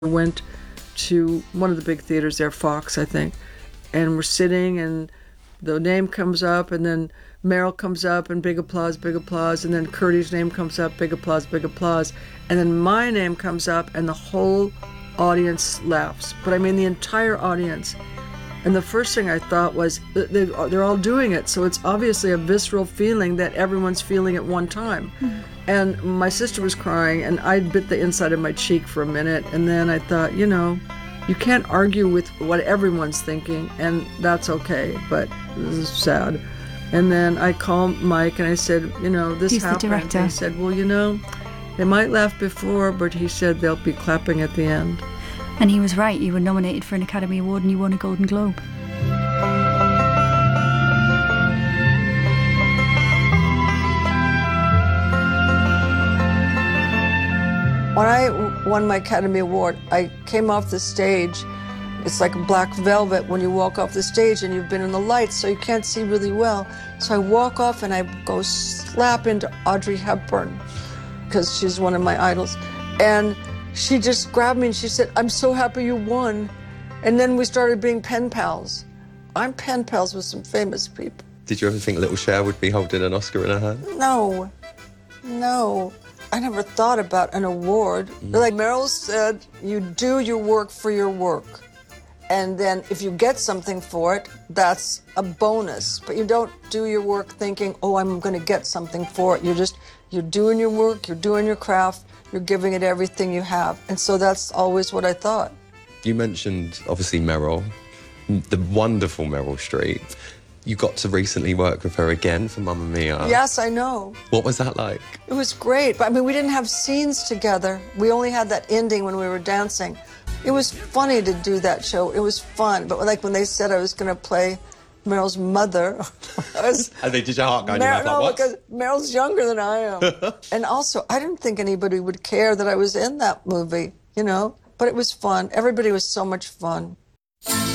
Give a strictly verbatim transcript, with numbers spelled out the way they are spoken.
I went to one of the big theaters there, Fox, I think, and we're sitting and the name comes up and then Meryl comes up and big applause, big applause, and then Curdy's name comes up, big applause, big applause, and then my name comes up and the whole audience laughs. But I mean the entire audience. And the first thing I thought was, they, they're all doing it, so it's obviously a visceral feeling that everyone's feeling at one time. Mm-hmm. And my sister was crying, and I bit the inside of my cheek for a minute, and then I thought, you know, you can't argue with what everyone's thinking, and that's okay, but this is sad. And then I called Mike, and I said, you know, this He's happened. The director. He said, well, you know, they might laugh before, but he said they'll be clapping at the end. And he was right. You were nominated for an Academy Award and you won a Golden Globe. When I won my Academy Award, I came off the stage. It's like black velvet when you walk off the stage and you've been in the lights, so you can't see really well. So I walk off and I go slap into Audrey Hepburn, because she's one of my idols. And she just grabbed me and she said, I'm so happy you won. And then we started being pen pals. I'm pen pals with some famous people. Did you ever think little Cher would be holding an Oscar in her hand? No, no. I never thought about an award. Mm. Like Meryl said, you do your work for your work. And then if you get something for it, that's a bonus. But you don't do your work thinking, oh, I'm going to get something for it. You're just, you're doing your work, you're doing your craft, you're giving it everything you have. And so that's always what I thought. You mentioned, obviously, Meryl, the wonderful Meryl Streep. You got to recently work with her again for Mamma Mia. Yes, I know. What was that like? It was great. But I mean, we didn't have scenes together. We only had that ending when we were dancing. It was funny to do that show. It was fun. But like when they said I was going to play Meryl's mother, I was... And they did your heart go in Mer- your mouth, no, like, what? because Meryl's younger than I am. And also, I didn't think anybody would care that I was in that movie, you know? But it was fun. Everybody was so much fun.